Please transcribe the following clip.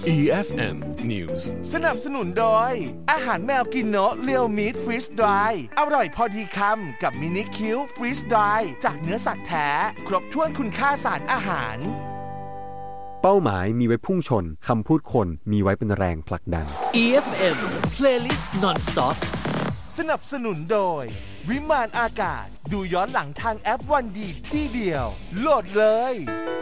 EFM News สนับสนุนโดยอาหารแมวกินโนะเรียวมีทฟรีสดรายอร่อยพอดีคำกับมินิคิวฟรีสดรายจากเนื้อสัตว์แท้ครบถ้วนคุณค่าสารอาหารเป้าหมายมีไว้พุ่งชนคำพูดคนมีไว้เป็นแรงผลักดัน EFM Playlist Non-Stop สนับสนุนโดยวิมานอากาศดูย้อนหลังทางแอปวันดีที่เดียวโหลดเลย